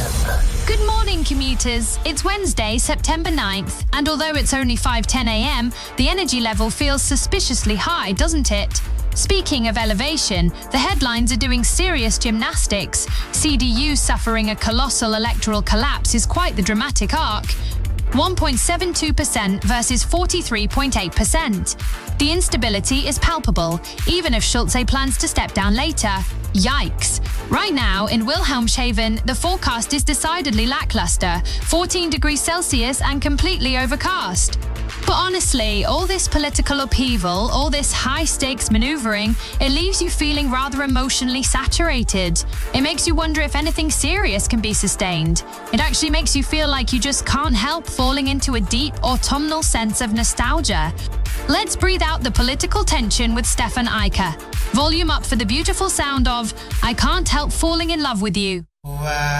FM. Good morning, commuters. It's Wednesday, September 9th, and although it's only 5:10 a.m., the energy level feels suspiciously high, doesn't it? Speaking of elevation, the headlines are doing serious gymnastics. CDU suffering a colossal electoral collapse is quite the dramatic arc. 1.72% versus 43.8%. The instability is palpable, even if Schulze plans to step down later. Yikes. Right now, in Wilhelmshaven, the forecast is decidedly lackluster, 14 degrees Celsius and completely overcast. But honestly, all this political upheaval, all this high-stakes maneuvering, it leaves you feeling rather emotionally saturated. It makes you wonder if anything serious can be sustained. It actually makes you feel like you just can't help falling into a deep autumnal sense of nostalgia. Let's breathe out the political tension with Stefan Eicher. Volume up for the beautiful sound of I Can't Help Falling in Love with You.